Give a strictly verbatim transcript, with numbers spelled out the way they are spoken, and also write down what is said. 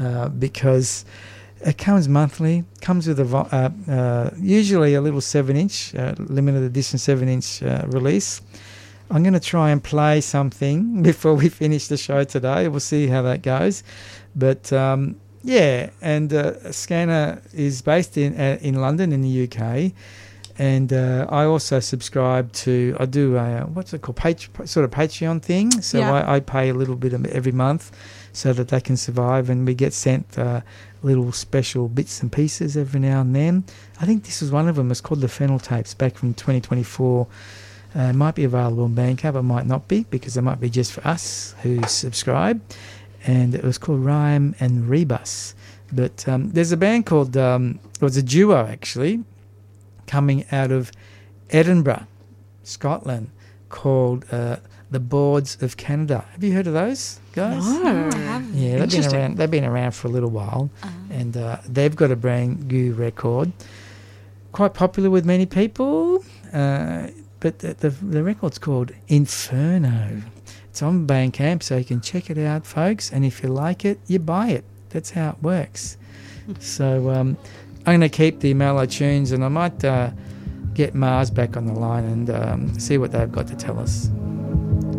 uh, because it comes monthly, comes with a vo- uh, uh, usually a little seven-inch, uh, limited edition seven-inch uh, release. I'm going to try and play something before we finish the show today. We'll see how that goes. But, um, yeah, and uh, Scanner is based in uh, in London in the U K. And uh, I also subscribe to, I do a, what's it called, Patre- sort of Patreon thing. So Yeah. I, I pay a little bit of every month so that they can survive. And we get sent uh, little special bits and pieces every now and then. I think this was one of them. It's called the Fennel Tapes back from twenty twenty-four. Uh, it might be available on Bandcamp. It might not be because it might be just for us who subscribe. And it was called Rhyme and Rebus. But um, there's a band called, um, it was a duo actually, coming out of Edinburgh, Scotland, called uh, the Boards of Canada. Have you heard of those guys? No. I haven't. Yeah, they've been Interesting. around. They've been around for a little while, Uh-huh. and uh, they've got a brand new record, quite popular with many people. Uh, but the, the the record's called Inferno. It's on Bandcamp, so you can check it out, folks. And if you like it, you buy it. That's how it works. So um, I'm going to keep the mellow tunes, and I might uh, get Mars back on the line and um, see what they've got to tell us.